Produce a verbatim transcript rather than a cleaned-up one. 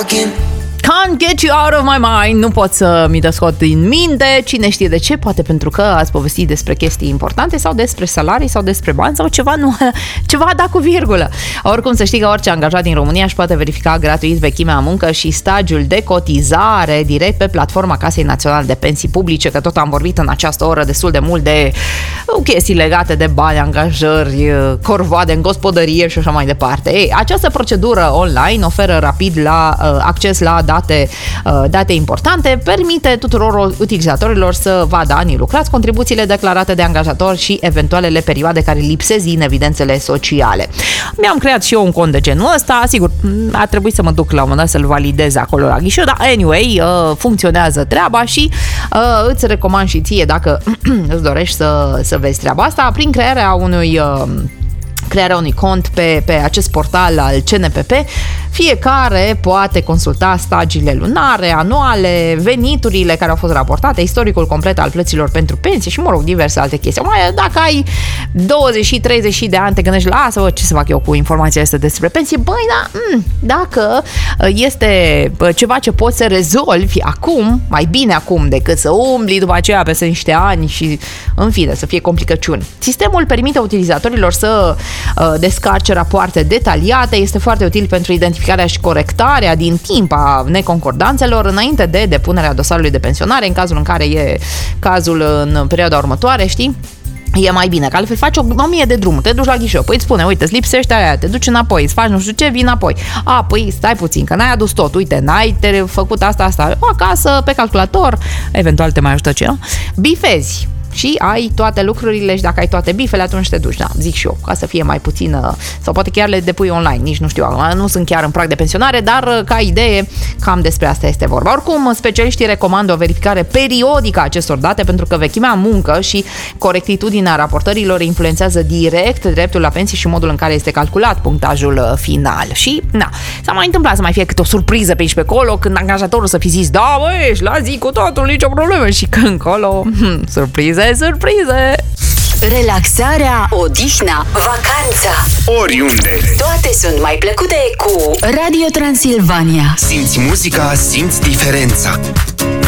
Can't get you out of my mind. Nu pot să mi te scot din minte. Cine știe de ce? Poate pentru că ați povestit despre chestii importante sau despre salarii sau despre bani sau ceva, nu, ceva dat cu virgulă. Oricum, să știi că orice angajat din România își poate verifica gratuit vechimea muncă și stagiul de cotizare direct pe platforma Casei Naționale de Pensii Publice, că tot am vorbit în această oră destul de mult de chestii legate de bani, angajări, corvoade în gospodărie și așa mai departe. Ei, această procedură online oferă rapid la uh, acces la date, uh, date importante, permite tuturor utilizatorilor să vadă anii lucrați, contribuțiile declarate de angajator și eventualele perioade care lipsesc din evidențele sociale. Mi-am creat și eu un cont de genul ăsta, sigur, a trebuit să mă duc la un moment dat să-l validez acolo la ghișeu, dar anyway, uh, funcționează treaba și uh, îți recomand și ție, dacă îți dorești să, să vezi treaba asta, prin crearea unui uh, crearea unui cont pe, pe acest portal al C N P P. Fiecare poate consulta stagiile lunare, anuale, veniturile care au fost raportate, istoricul complet al plăților pentru pensie și, mă rog, diverse alte chestii. Mai, dacă ai douăzeci și treizeci de ani, te gândești, lasă, bă, ce să fac eu cu informația asta despre pensie? Băi, da, m- dacă este ceva ce poți să rezolvi acum, mai bine acum decât să umbli după aceea peste niște ani și, în fine, să fie complicăciuni. Sistemul permite utilizatorilor să descarce rapoarte detaliate, este foarte util pentru identificarea și corectarea din timp a neconcordanțelor înainte de depunerea dosarului de pensionare, în cazul în care e cazul în perioada următoare, știi? E mai bine, că altfel faci o, o mie de drumuri, te duci la ghișeu, păi îți spune, uite, îți lipsește aia, te duci înapoi, îți faci nu știu ce, vii înapoi. A, păi stai puțin, că n-ai adus tot, uite, n-ai te făcut asta, asta, acasă, pe calculator, eventual te mai ajută ce, bifezi. Și ai toate lucrurile și dacă ai toate bifele, atunci te duci, da, zic și eu, ca să fie mai puțină, sau poate chiar le depui online, nici nu știu, nu sunt chiar în prag de pensionare, dar ca idee, cam despre asta este vorba. Oricum, specialiștii recomandă o verificare periodică a acestor date, pentru că vechimea muncă și corectitudinea raportărilor influențează direct dreptul la pensie și modul în care este calculat punctajul final. Și, na, s-a mai întâmplat să mai fie câte o surpriză pe aici pe acolo, când angajatorul să fi zis, da, bă, ești la zi cu totul, nicio problemă, și când încolo, hm, surpriză. Surprize! Relaxarea, odihna, vacanța, oriunde. Toate sunt mai plăcute cu Radio Transilvania. Simți muzica, simți diferența.